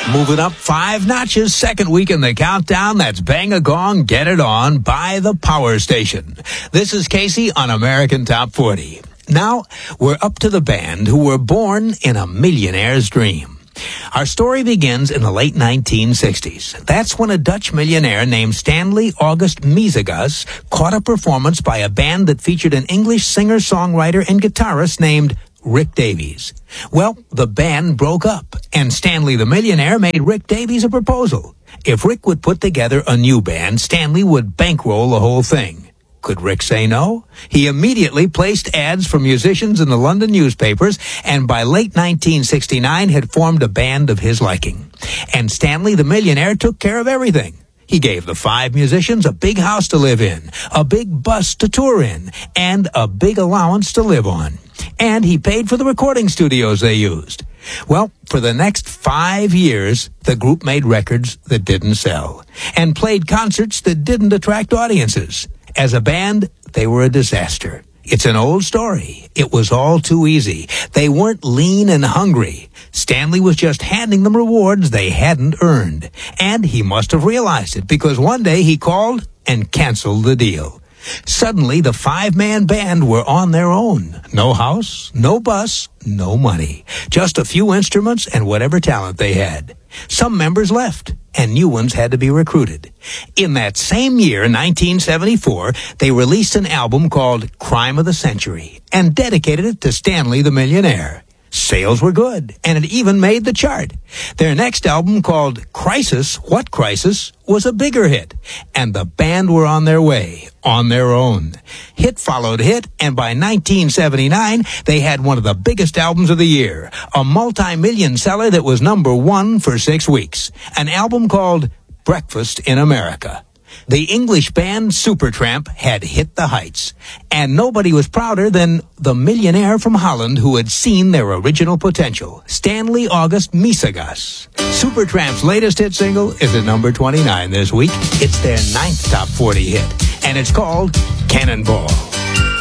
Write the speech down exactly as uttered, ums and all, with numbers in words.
Moving up five notches, second week in the countdown, that's Bang a Gong, Get It On by the Power Station. This is Casey on American Top forty. Now, we're up to the band who were born in a millionaire's dream. Our story begins in the late nineteen sixties. That's when a Dutch millionaire named Stanley August Miesegas caught a performance by a band that featured an English singer-songwriter and guitarist named Rick Davies. Well, the band broke up, and Stanley the millionaire made Rick Davies a proposal. If Rick would put together a new band, Stanley would bankroll the whole thing. Could Rick say no? He immediately placed ads for musicians in the London newspapers, and by late nineteen sixty-nine had formed a band of his liking. And Stanley the millionaire took care of everything. He gave the five musicians a big house to live in, a big bus to tour in, and a big allowance to live on. And he paid for the recording studios they used. Well, for the next five years, the group made records that didn't sell and played concerts that didn't attract audiences. As a band, they were a disaster. It's an old story. It was all too easy. They weren't lean and hungry. Stanley was just handing them rewards they hadn't earned. And he must have realized it, because one day he called and canceled the deal. Suddenly, the five-man band were on their own. No house, no bus, no money. Just a few instruments and whatever talent they had. Some members left, and new ones had to be recruited. In that same year, nineteen seventy-four, they released an album called Crime of the Century and dedicated it to Stanley the millionaire. Sales were good, and it even made the chart. Their next album, called Crisis, What Crisis, was a bigger hit, and the band were on their way, on their own. Hit followed hit, and by nineteen seventy-nine, they had one of the biggest albums of the year, a multi-million seller that was number one for six weeks, an album called Breakfast in America. The English band Supertramp had hit the heights, and nobody was prouder than the millionaire from Holland who had seen their original potential, Stanley August Miesegas. Supertramp's latest hit single is at number twenty-nine this week. It's their ninth top forty hit, and it's called Cannonball.